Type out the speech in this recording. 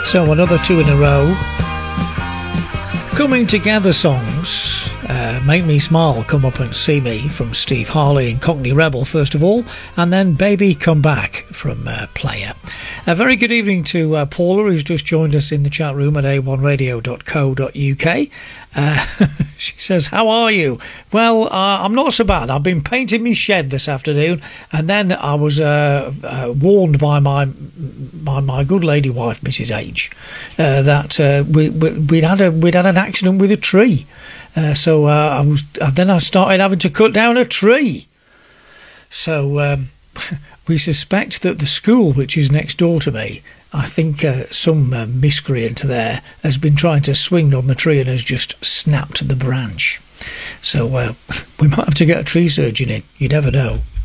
So another two in a row. Coming Together songs. Make Me Smile, Come Up and See Me from Steve Harley and Cockney Rebel first of all, and then Baby Come Back from Player. A very good evening to Paula, who's just joined us in the chat room at a1radio.co.uk. She says, how are you? Well, I'm not so bad. I've been painting my shed this afternoon, and then I was warned by my good lady wife, Mrs. H, that we'd had an accident with a tree. So I started having to cut down a tree. So we suspect that the school, which is next door to me, I think some miscreant there has been trying to swing on the tree and has just snapped the branch. So we might have to get a tree surgeon in. You never know.